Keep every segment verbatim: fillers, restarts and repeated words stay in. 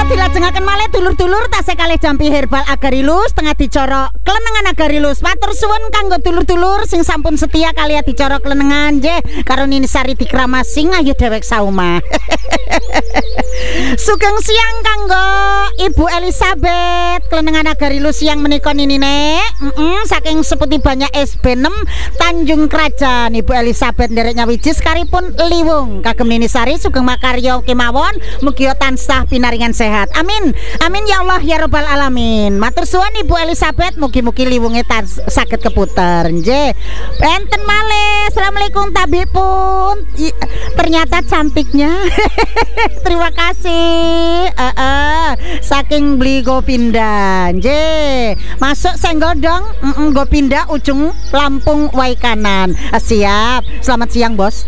dilajengaken malih dulur-dulur tasih kalih jampi herbal agarilus tengah dicara klenengan agarilus. Matur suwun kanggo dulur-dulur sing sampun setia kali dicara klenengan nggih karo Nini Sari dikramasing ayu dewek saumah. Sugeng siang kanggo Ibu Elizabeth klenengan agarilus siang menika ninine. Heeh, saking seputi banyak S B enam Tanjung Kerajaan Ibu Elizabeth nderek nyawiji sekaripun liwung kagem Nini Sari sugeng makarya kemawon mugi tansah pinaringan sehat. Amin. Amin ya Allah ya Rabbal alamin. Matur suwun Ibu Elizabeth mugi-mugi liwunge saged keputer. Nggih. Enten malih. Assalamualaikum tabipun. Ternyata cantiknya. Terima kasih. Uh, uh, saking beli Gopinda. Nggih. Masuk senggodong, mm -mm, Gopinda ujung Lampung wai kanan. Uh, siap. Selamat siang, Bos.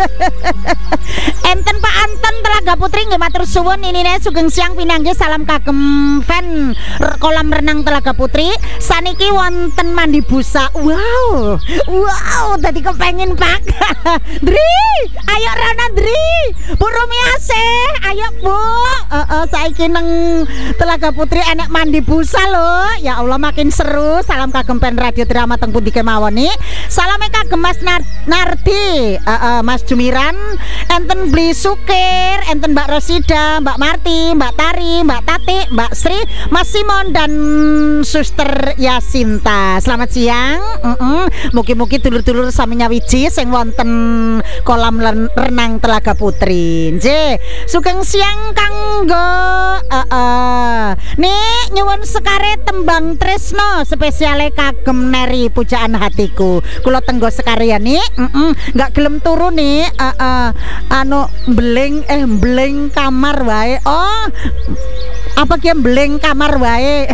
Enten Pak Anton Telaga Putri nggih matur suwun inine sugeng siang pinanggih salam kagem fan kolam renang Telaga Putri saniki wonten mandi busa. Wow. Wow, tadi kepengin Pak. Dri, ayo Rana Dri. Bu Rumiase, ayo Bu. Heeh, uh, uh, saiki nang Telaga Putri enek mandi busa lho. Ya Allah makin seru. Salam kagem pen radio drama teng pundi kemawon nih. Salame kagem Mas Nar Nardi, uh, uh, Mas Jumiran, enten Bli Sukir, enten Mbak Rosida, Mbak Marti, Mbak Tari, Mbak Tati, Mbak Sri, Mas Simon dan Suster Yasinta. Selamat siang. Mugi-mugi uh -uh. dulur-dulur sami nyawiji sing wonten kolam renang Telaga Putri. Nggih. Sugeng siang kanggo uh -uh. Nih nyuwun sekare tembang Tresno spesiale kagem Neri pujaan hatiku. Kula tenggo sekare ya nih. Enggak uh -uh. gelem turu nih. Uh -uh. Anu beling eh beling kamar wae. Oh, apa ki beling kamar wae.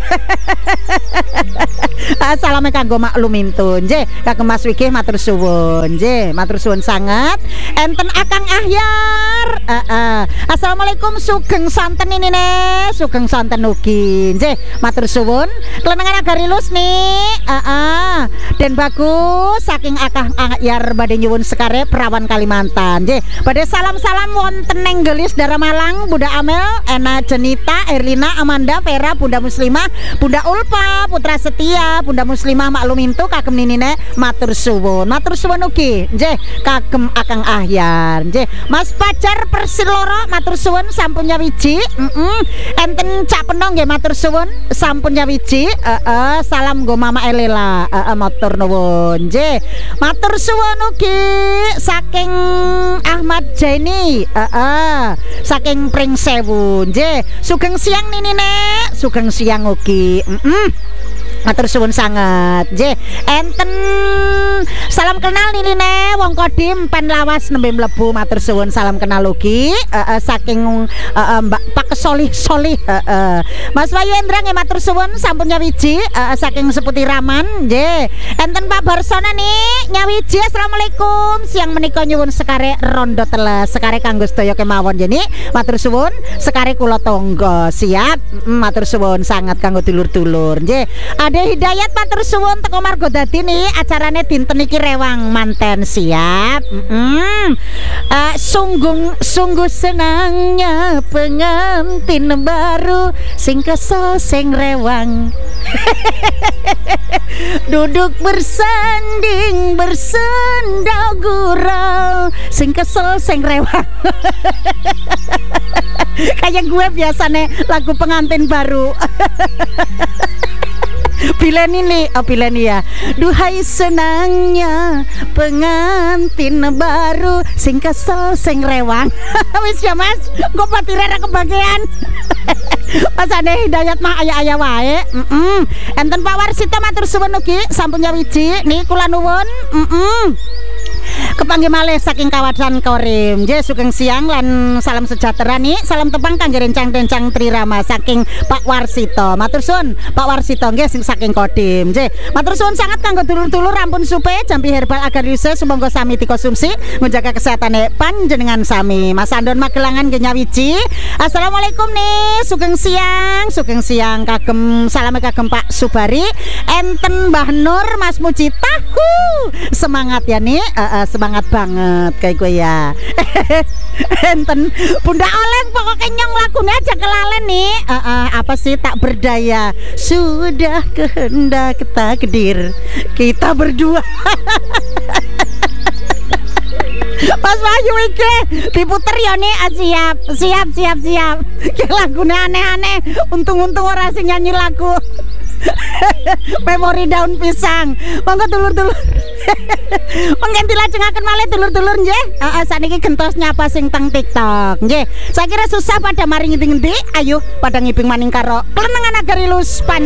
Assalamualaikum kanggo maklum intun nggih kagem Mas Wigih matur suwun nggih matur suwun sangat. Enten Akang Ahyar. Uh, uh. Assalamualaikum sugeng santen ini ne sugeng santen ugi nggih matur suwun klenengan agarilus nih. Uh, uh. Dan bagus saking Akang Ahyar badhe nyuwun sekare perawan Kalimantan nggih badhe salam-salam wonten neng Gelis Dara Malang Bunda Amel Ena Jenita Erlina Amanda Vera Bunda Muslimah Bunda Ulpa Putra Setia Bunda Muslimah maklum intu kagem ninine matur suwun matur suwun ugi nggih kagem Akang Ahyar nggih Mas Pacar Persiloro matur suwun sampun nyawiji. Heeh. Enten Cak Penong nggih matur suwun sampun nyawiji. Heeh, salam nggo Mama Elela. Heeh, matur nuwun nggih matur suwun ugi saking Ahmad Jaini. Heeh, saking Pring Sewu nggih sugeng siang ninine sugeng siang ugi. Heeh. Matur suwun sangat nggih. Enten salam kenal niline wong Kodim pen lawas nembe mlebu matur suwun salam kenal ugi. Uh, uh, saking uh, uh, Mbak Pak Solih Solih. Uh, uh. Mas Wayu Endra nggih matur suwun sampun nyawiji uh, uh, saking Seputi Raman nggih. Enten Pak Barsona nih nyawiji. Assalamualaikum siang menika nyuwun sekare rondo teles sekare kanggo sedaya kemawon jeni matur suwun sekare kula tangga siap. Mm, matur suwun sangat kanggo dulur-dulur nggih. Ade Hidayat matur suwun teko Margo Dadi nih acarane dinten iki rewang manten siap. Mm-mm. Uh, sungguh sungguh senangnya pengantin baru sing kesel sing rewang. Duduk bersanding bersendau gurau sing kesel sing rewang. Kayak gue biasanya lagu pengantin baru. Pilen ini, oh pilen ya. Duhai senangnya pengantin baru sing kesel sing rewang. Wis ya Mas, kok patire ra kebagian. Mas Ade Hidayat mah aya-aya wae. Heeh. Enten Pak Warsita matur suwun ugi sampun nyawiji nih kula nuwun. Heeh. Kepanggih malih saking kawasan Korim nggih sugeng siang lan salam sejahtera nih salam tepang kangge rencang-rencang Trirama saking Pak Warsito matur suwun Pak Warsito nggih sing saking Kodim nggih matur suwun sangat kanggo dulur-dulur rampun supe jampi herbal agarilus sumangga sami dikonsumsi menjaga kesehatan panjenengan sami. Mas Andon Magelangan nggih nyawiji. Assalamualaikum nih sugeng siang sugeng siang kagem salam kagem Pak Subari enten Mbah Nur Mas Mujita. Semangat ya nih uh, uh, semangat semangat banget kayak gue ya. Enten Bunda Oleng pokoknya nyong lagunya aja kelalen nih. Uh, uh, apa sih tak berdaya sudah kehendak takdir kita berdua. Mas Wahyu iki diputer ya nih. Ah, siap siap siap siap. Lagunya aneh-aneh. Untung-untung orang sing nyanyi lagu. Memori daun pisang. Monggo dulur-dulur. Mungkin dilajengaken malih dulur-dulur nggih. Heeh, saniki gentos nyapa sing teng TikTok. Nggih. Saya kira susah pada mari ngendi-ngendi. Ayo pada ngibing maning karo Klenengan Nagari Lus Pan.